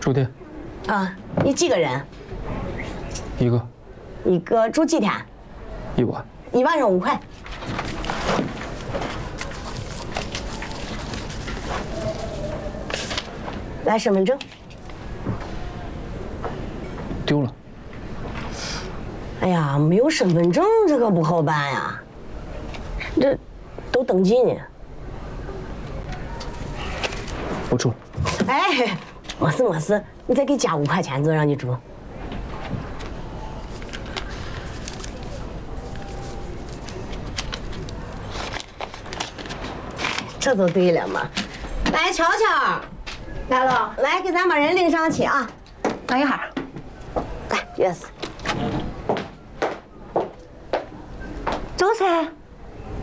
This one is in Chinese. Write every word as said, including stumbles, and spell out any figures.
住店。 啊，你几个人？ 一个。 一个住几天？ 一晚。 一晚上五块。来身份证。 丢了。 哎呀，没有身份证这可不好办呀。这都登记呢。 我住了。 哎，没事没事，你再给加五块钱就让你住。这就对了嘛。来，乔乔， 来了， 来给咱把人领上去啊。 等一会儿。 来，钥匙。 走噻。